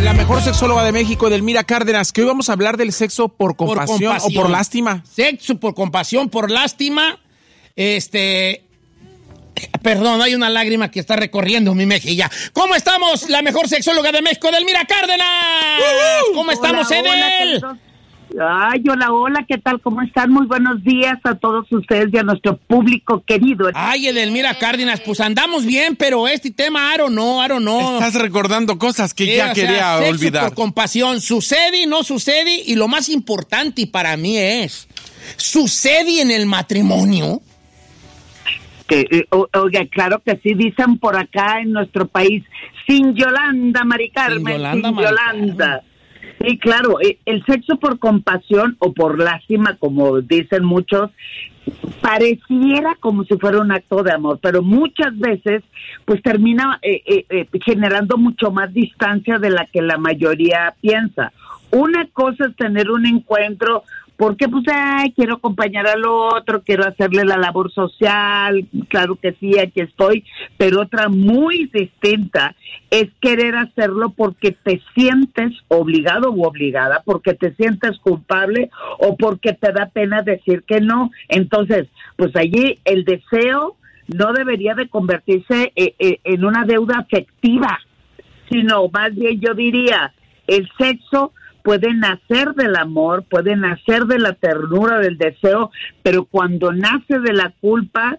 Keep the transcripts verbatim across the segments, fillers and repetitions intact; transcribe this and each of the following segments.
la mejor sexóloga de México, Edelmira Cárdenas, que hoy vamos a hablar del sexo por compasión, por compasión o por lástima. Sexo por compasión, por lástima. Este... Perdón, hay una lágrima que está recorriendo mi mejilla. ¿Cómo estamos? La mejor sexóloga de México, Edelmira Cárdenas. Uh-huh. ¿Cómo estamos, Edel? Ay, hola, hola, ¿qué tal? ¿Cómo están? Muy buenos días a todos ustedes y a nuestro público querido. Ay, Edelmira Cárdenas, pues andamos bien, pero este tema, I don't know, I don't know. Estás recordando cosas que eh, ya o sea, quería sexo olvidar. Por compasión, sucede y no sucede, y lo más importante para mí es, ¿sucede en el matrimonio? Que, eh, oiga, claro que sí, dicen por acá en nuestro país, sin Yolanda, Mari Carmen, sin Yolanda. Sin Yolanda. Sí, claro, el sexo por compasión o por lástima, como dicen muchos, pareciera como si fuera un acto de amor, pero muchas veces pues termina eh, eh, eh, generando mucho más distancia de la que la mayoría piensa. Una cosa es tener un encuentro porque pues, ay, quiero acompañar al otro, quiero hacerle la labor social, claro que sí, aquí estoy, pero otra muy distinta es querer hacerlo porque te sientes obligado u obligada, porque te sientes culpable o porque te da pena decir que no. Entonces, pues allí el deseo no debería de convertirse eh, eh, en una deuda afectiva, sino más bien yo diría, el sexo puede nacer del amor, puede nacer de la ternura, del deseo, pero cuando nace de la culpa,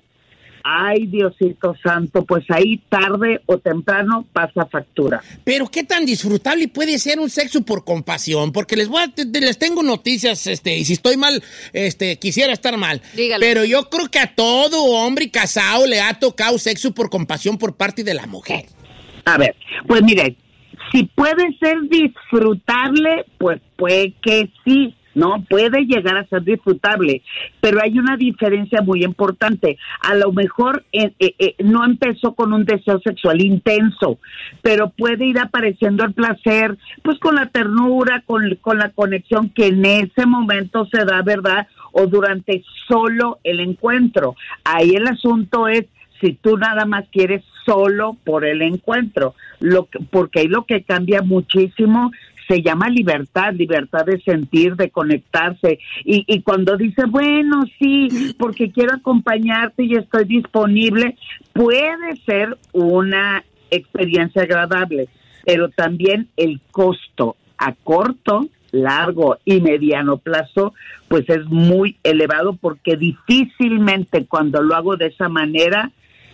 ay, Diosito santo, pues ahí tarde o temprano pasa factura. Pero qué tan disfrutable puede ser un sexo por compasión, porque les voy a, les tengo noticias, este, y si estoy mal, este, quisiera estar mal. Dígalo. Pero yo creo que a todo hombre casado le ha tocado sexo por compasión por parte de la mujer. A ver, pues mire, si puede ser disfrutable, pues puede que sí, ¿no? Puede llegar a ser disfrutable, pero hay una diferencia muy importante. A lo mejor eh, eh, eh, no empezó con un deseo sexual intenso, pero puede ir apareciendo el placer, pues con la ternura, con, con la conexión que en ese momento se da, ¿verdad? O durante solo el encuentro. Ahí el asunto es si tú nada más quieres solo por el encuentro, lo que, porque ahí lo que cambia muchísimo se llama libertad, libertad de sentir, de conectarse, y, y cuando dice, bueno, sí, porque quiero acompañarte y estoy disponible, puede ser una experiencia agradable, pero también el costo a corto, largo y mediano plazo, pues es muy elevado, porque difícilmente cuando lo hago de esa manera,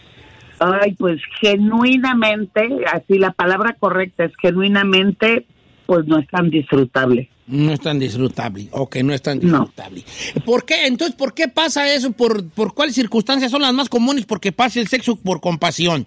ay, pues genuinamente, así la palabra correcta es genuinamente, pues no es tan disfrutable. No es tan disfrutable, ok, no es tan disfrutable. No. ¿Por qué? Entonces, ¿por qué pasa eso? ¿Por, por cuáles circunstancias son las más comunes porque pasa el sexo por compasión?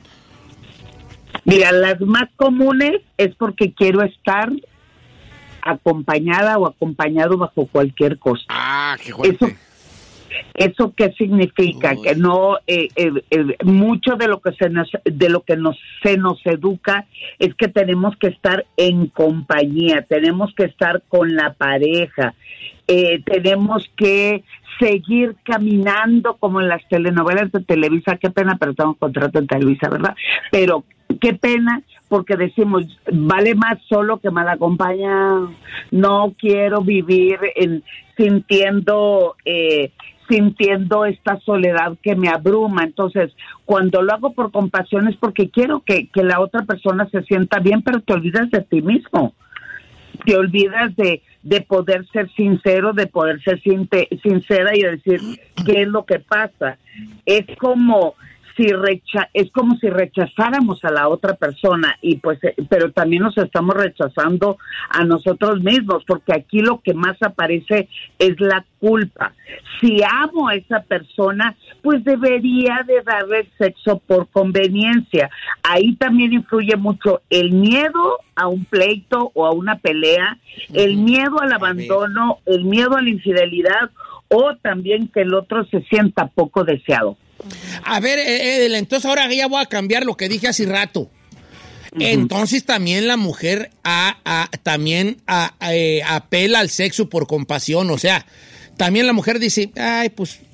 Mira, las más comunes es porque quiero estar acompañada o acompañado bajo cualquier cosa. Ah, qué fuerte. Eso, ¿Eso qué significa? Uy. Que no, eh, eh, eh, mucho de lo que se nos, de lo que nos, se nos educa es que tenemos que estar en compañía, tenemos que estar con la pareja, eh, tenemos que seguir caminando como en las telenovelas de Televisa. Qué pena, pero tengo contrato en Televisa, ¿verdad? Pero qué pena, porque decimos, vale más solo que mal acompañado. No quiero vivir en, sintiendo... Eh, sintiendo esta soledad que me abruma. Entonces, cuando lo hago por compasión es porque quiero que, que la otra persona se sienta bien, pero te olvidas de ti mismo. Te olvidas de, de poder ser sincero, de poder ser sin, sincera y decir qué es lo que pasa. Es como si recha es como si rechazáramos a la otra persona, y pues pero también nos estamos rechazando a nosotros mismos, porque aquí lo que más aparece es la culpa. Si amo a esa persona, pues debería de darle el sexo por conveniencia. Ahí también influye mucho el miedo a un pleito o a una pelea, el miedo al abandono, el miedo a la infidelidad, o también que el otro se sienta poco deseado. A ver, Edel, entonces ahora ya voy a cambiar lo que dije hace rato. Uh-huh. Entonces también la mujer a, a, también a, a, eh, apela al sexo por compasión. O sea, también la mujer dice, ay, pues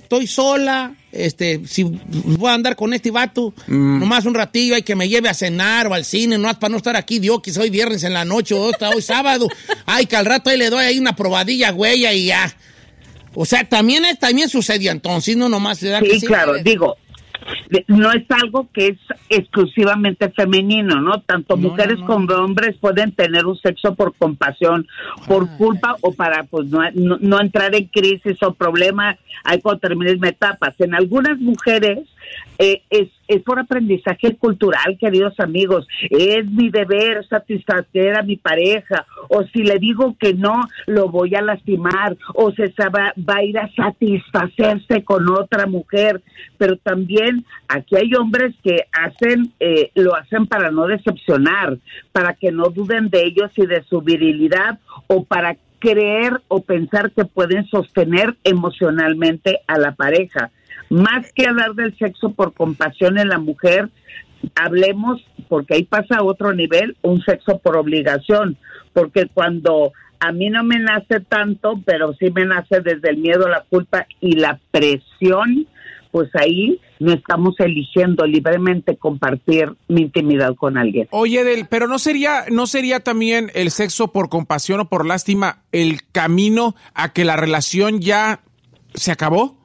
estoy sola, este, si voy a andar con este vato, mm. nomás un ratillo, hay que me lleve a cenar o al cine, nomás para no estar aquí, Dios, que hoy viernes en la noche o hasta hoy sábado, ay, que al rato ahí le doy ahí una probadilla, güey, y ya. O sea, también, también sucedió entonces, no nomás. Sí, sí, claro, digo, no es algo que es exclusivamente femenino, ¿no? Tanto no, mujeres no, no. como hombres pueden tener un sexo por compasión, por ah, culpa ay. o para pues no, no, no entrar en crisis o problema, hay cuando termines etapas. En algunas mujeres eh, es, es por aprendizaje cultural, queridos amigos. Es mi deber satisfacer a mi pareja, o si le digo que no, lo voy a lastimar, o se va, va a ir a satisfacerse con otra mujer. Pero también aquí hay hombres que hacen, eh, lo hacen para no decepcionar, para que no duden de ellos y de su virilidad, o para creer o pensar que pueden sostener emocionalmente a la pareja. Más que hablar del sexo por compasión en la mujer, hablemos, porque ahí pasa a otro nivel, un sexo por obligación, porque cuando a mí no me nace tanto, pero sí me nace desde el miedo, la culpa y la presión, pues ahí no estamos eligiendo libremente compartir mi intimidad con alguien. Oye, Edel, pero no sería, no sería también el sexo por compasión o por lástima el camino a que la relación ya se acabó?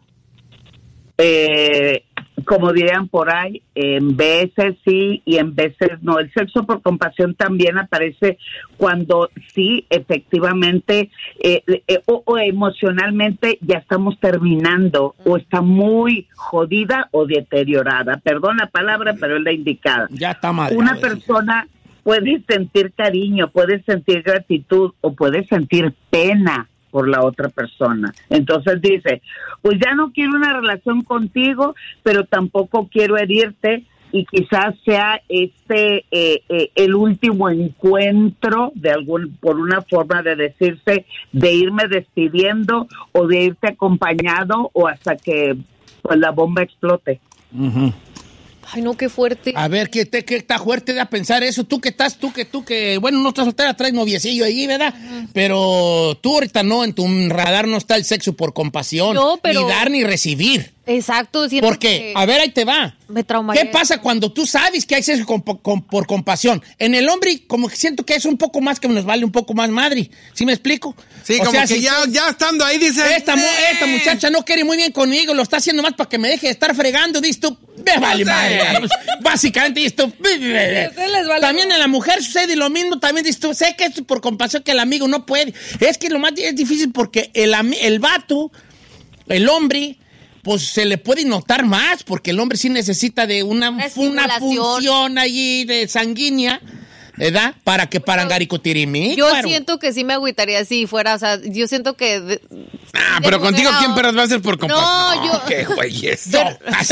Eh, como dirían por ahí, en veces sí y en veces no. El sexo por compasión también aparece cuando sí, efectivamente, eh, eh, o, o emocionalmente ya estamos terminando, o está muy jodida o deteriorada. Perdón la palabra, pero es la indicada. Ya está mal. Una persona puede sentir cariño, puede sentir gratitud o puede sentir pena por la otra persona. Entonces dice, pues ya no quiero una relación contigo, pero tampoco quiero herirte, y quizás sea este eh, eh, el último encuentro de algún, por una forma de decirse, de irme despidiendo o de irte acompañado o hasta que pues la bomba explote. Uh-huh. Ay, no, qué fuerte. A ver, ¿qué, te, qué está fuerte de pensar eso? Tú que estás, tú que, tú que, bueno, no estás soltera, traes noviecillo ahí, ¿verdad? Uh-huh. Pero tú ahorita no, en tu radar no está el sexo por compasión. No, pero... Ni dar ni recibir. Exacto. ¿Por qué? Que... A ver, ahí te va. Me traumaría. ¿Qué pasa cuando tú sabes que hay sexo con, con, por compasión? En el hombre, como que siento que es un poco más, que nos vale un poco más madre. ¿Sí me explico? Sí, o como sea, que si ya, tú, ya estando ahí, dice... Esta, eh. esta muchacha no quiere muy bien conmigo, lo está haciendo más para que me deje de estar fregando, dices tú, me vale madre. Básicamente, dices tú... Vale. También en la mujer sucede lo mismo, también dices tú, sé que es por compasión que el amigo no puede. Es que lo más es difícil porque el, el vato, el hombre... pues se le puede notar más, porque el hombre sí necesita de una, una función allí de sanguínea, ¿verdad? Para que parangaricotirimi. Yo claro. siento que sí me agüitaría si fuera, o sea, yo siento que... De, ah, pero contigo, ¿quién perras va a ser por compasión? No, no, yo... qué güey es. No,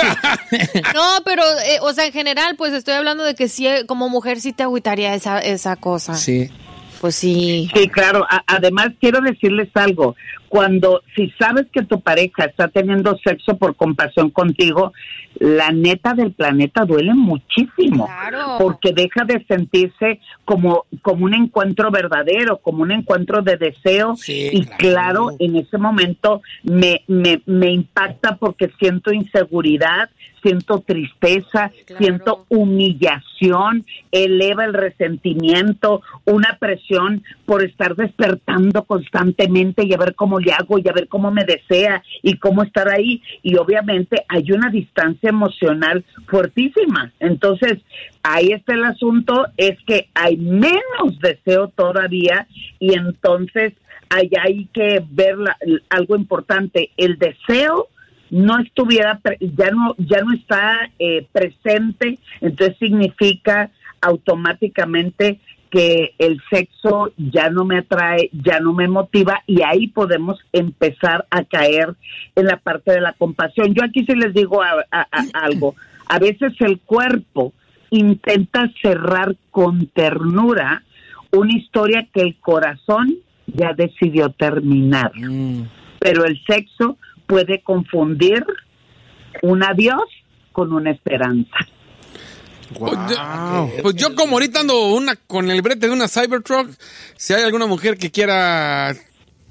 no, pero, eh, o sea, en general, pues estoy hablando de que sí, como mujer sí te agüitaría esa, esa cosa. Sí. Pues sí. Sí, claro. A- además, quiero decirles algo. Cuando, si sabes que tu pareja está teniendo sexo por compasión contigo, la neta del planeta duele muchísimo. Claro. Porque deja de sentirse como, como un encuentro verdadero, como un encuentro de deseo. Sí, y claro. claro, en ese momento me, me, me impacta porque siento inseguridad, siento tristeza, claro. siento humillación, eleva el resentimiento, una presión por estar despertando constantemente y a ver cómo le hago y a ver cómo me desea y cómo estar ahí. Y obviamente hay una distancia emocional fuertísima. Entonces, ahí está el asunto, es que hay menos deseo todavía y entonces hay, hay que ver la, algo importante. El deseo no estuviera, ya no, ya no está eh, presente, entonces significa automáticamente que el sexo ya no me atrae, ya no me motiva, y ahí podemos empezar a caer en la parte de la compasión. Yo aquí sí les digo a, a, a algo, a veces el cuerpo intenta cerrar con ternura una historia que el corazón ya decidió terminar, mm. pero el sexo puede confundir un adiós con una esperanza. Wow. Pues, yo, pues yo como ahorita ando una con el brete de una Cybertruck, si hay alguna mujer que quiera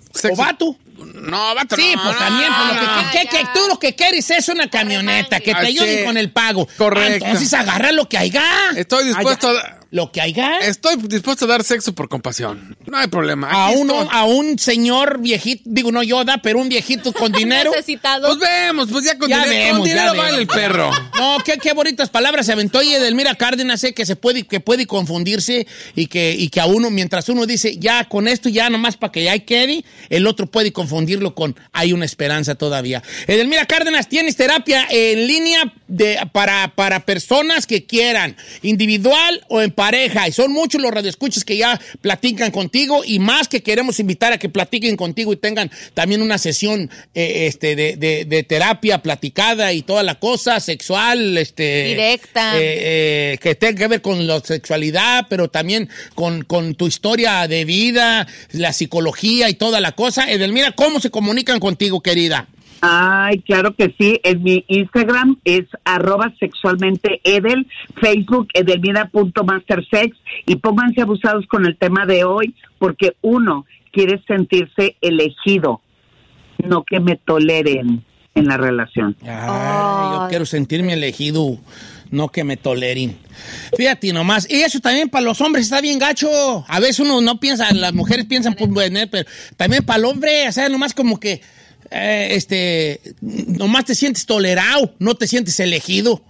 ¿O vato? No, vato, sí, no. pues también, pues, lo que, Ah, que, que, que tú lo que quieres es una camioneta, que te ayuden sí. con el pago. Correcto. Ah, entonces agarra lo que haya. Estoy dispuesto Ay, a... Lo que haya. Estoy dispuesto a dar sexo por compasión. No hay problema. A, Aquí uno, estoy. a un señor viejito, digo no Yoda, pero un viejito con dinero. Necesitado. Pues vemos, pues ya con Ya dinero, vemos, con ya dinero vemos. vale el perro. No, qué, qué bonitas palabras se aventó y Edelmira Cárdenas, eh, que se puede, que puede confundirse y que, y que a uno, mientras uno dice, ya con esto, ya nomás para que ya quede, el otro puede confundirlo con hay una esperanza todavía. Edelmira Cárdenas, tienes terapia en línea de, para, para personas que quieran, individual o en pareja, y son muchos los radioescuchas que ya platican contigo y más que queremos invitar a que platiquen contigo y tengan también una sesión eh, este, de, de, de terapia platicada y toda la cosa sexual, este, directa, eh, eh, que tenga que ver con la sexualidad, pero también con, con tu historia de vida, la psicología y toda la cosa. Edelmira, ¿cómo se comunican contigo, querida? Ay, claro que sí. En mi Instagram es arroba sexualmente Edel, Facebook edelmira.mastersex, y pónganse abusados con el tema de hoy, porque uno quiere sentirse elegido, no que me toleren en la relación. Ay, yo quiero sentirme elegido, no que me toleren. Fíjate nomás, y eso también para los hombres está bien gacho. A veces uno no piensa, las mujeres piensan, pues bueno, pero también para el hombre, o sea, nomás como que eh, este, nomás te sientes tolerado, no te sientes elegido.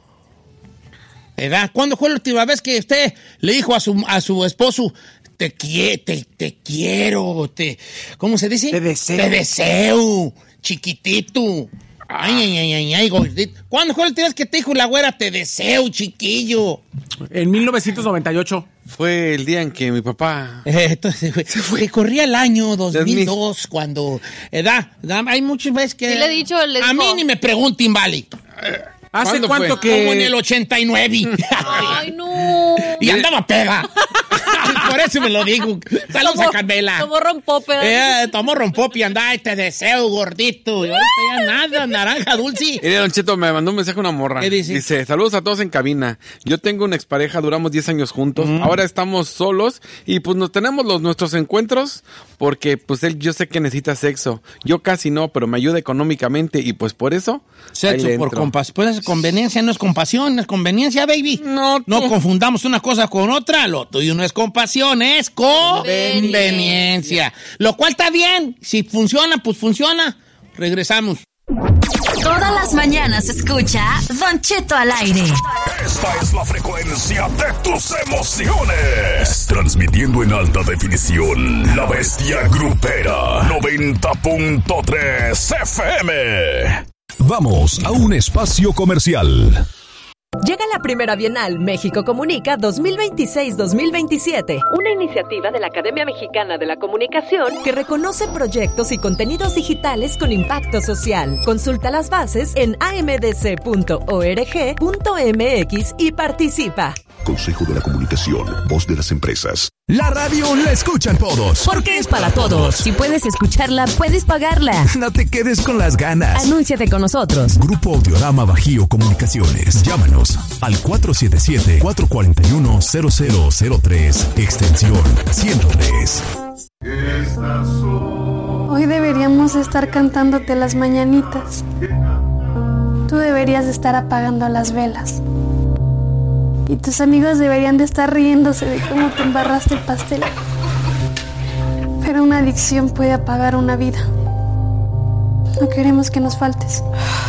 ¿Verdad? ¿Cuándo fue la última vez que usted le dijo a su, a su esposo, te, quie, te, te quiero, te, ¿cómo se dice? Te deseo. Te deseo, chiquitito. Ay, ay, ay, ay, ay, gordito. ¿Cuándo fue la última vez que te dijo la güera, te deseo, chiquillo? En mil novecientos noventa y ocho. Fue el día en que mi papá... Eh, entonces, se fue. Corría el año dos mil dos, cuando... Edad, hay muchas veces que... Sí le he dicho, le A dijo. mí ni me pregunten, vale. ¿Hace ¿Cuándo cuánto fue? que...? Como en el ochenta y nueve. Ay, no. Y andaba pega. Por eso me lo digo. Saludos a Carmela. Tomó rompope. Eh, tomó rompope y andaba, te deseo, gordito. Y ahorita ya nada, naranja dulce. Mire, Don Cheto, me mandó un mensaje una morra. ¿Qué dice? Dice, saludos a todos en cabina. Yo tengo una expareja, duramos diez años juntos. Mm. Ahora estamos solos y pues nos tenemos los nuestros encuentros porque pues él yo sé que necesita sexo. Yo casi no, pero me ayuda económicamente y pues por eso... Sexo ahí le por entro. compasión. Pues es conveniencia, no es compasión, es conveniencia, baby. No, No tú- confundamos una cosa con otra. Lo tuyo no es compasión, es conveniencia. Lo cual está bien. Si funciona, pues funciona. Regresamos. Todas las mañanas escucha Don Cheto al aire. Esta es la frecuencia de tus emociones. Transmitiendo en alta definición, La Bestia Grupera, noventa punto tres F M. Vamos a un espacio comercial. Llega la primera Bienal México Comunica dos mil veintiséis dos mil veintisiete, una iniciativa de la Academia Mexicana de la Comunicación que reconoce proyectos y contenidos digitales con impacto social. Consulta las bases en a m d c punto org punto m x y participa. Consejo de la Comunicación, voz de las empresas. La radio la escuchan todos. Porque es para todos. Si puedes escucharla, puedes pagarla. No te quedes con las ganas. Anúnciate con nosotros. Grupo Audiorama Bajío Comunicaciones. Llámanos al cuatro siete siete, cuatro cuatro uno, cero cero cero tres, extensión ciento tres. Hoy deberíamos estar cantándote las mañanitas. Tú deberías estar apagando las velas. Y tus amigos deberían de estar riéndose de cómo te embarraste el pastel. Pero una adicción puede apagar una vida. No queremos que nos faltes.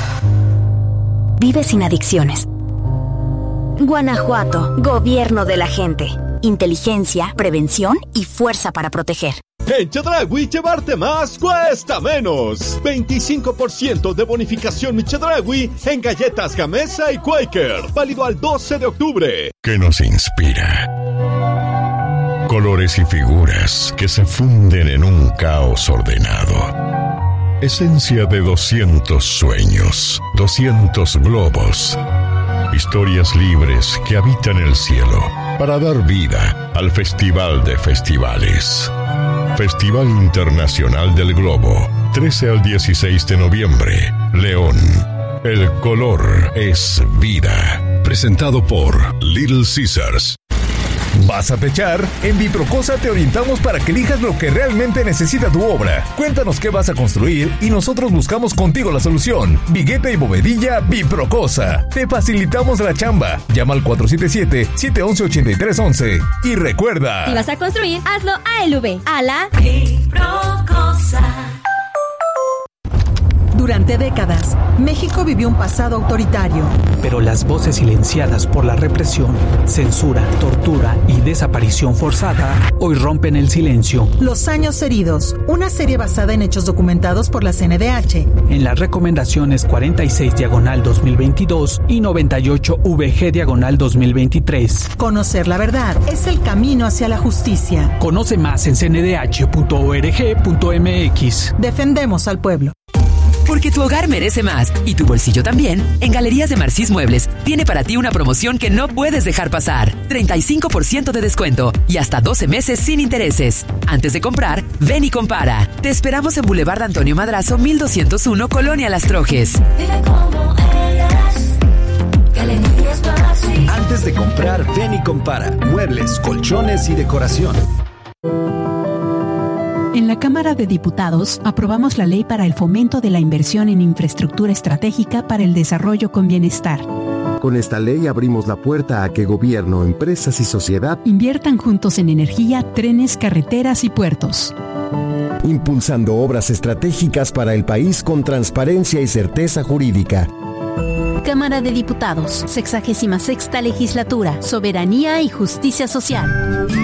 Vive sin adicciones. Guanajuato, gobierno de la gente. Inteligencia, prevención y fuerza para proteger. En Chedraui llevarte más cuesta menos. veinticinco por ciento de bonificación mi Chedraui en galletas Gamesa y Quaker. Válido al doce de octubre. ¿Qué nos inspira? Colores y figuras que se funden en un caos ordenado. Esencia de doscientos sueños, doscientos globos. Historias libres que habitan el cielo para dar vida al Festival de Festivales. Festival Internacional del Globo, trece al dieciséis de noviembre, León. El color es vida. Presentado por Little Caesars. ¿Vas a techar? En Biprocosa te orientamos para que elijas lo que realmente necesita tu obra. Cuéntanos qué vas a construir y nosotros buscamos contigo la solución. Vigueta y bovedilla Biprocosa. Te facilitamos la chamba. Llama al cuatro siete siete, siete uno uno, ocho tres uno uno. Y recuerda... Si vas a construir, hazlo A L V. A la Biprocosa. Durante décadas, México vivió un pasado autoritario. Pero las voces silenciadas por la represión, censura, tortura y desaparición forzada hoy rompen el silencio. Los años heridos, una serie basada en hechos documentados por la C N D H. En las recomendaciones cuarenta y seis diagonal dos mil veintidós y noventa y ocho V G diagonal dos mil veintitrés. Conocer la verdad es el camino hacia la justicia. Conoce más en c n d h punto org punto m x. Defendemos al pueblo. Porque tu hogar merece más y tu bolsillo también, en Galerías de Marcís Muebles tiene para ti una promoción que no puedes dejar pasar. treinta y cinco por ciento de descuento y hasta doce meses sin intereses. Antes de comprar, ven y compara. Te esperamos en Boulevard Antonio Madrazo mil doscientos uno, Colonia Las Trojes. Antes de comprar, ven y compara. Muebles, colchones y decoración. En la Cámara de Diputados aprobamos la ley para el fomento de la inversión en infraestructura estratégica para el desarrollo con bienestar. Con esta ley abrimos la puerta a que gobierno, empresas y sociedad inviertan juntos en energía, trenes, carreteras y puertos. Impulsando obras estratégicas para el país con transparencia y certeza jurídica. Cámara de Diputados, sexagésima sexta legislatura, Soberanía y Justicia Social.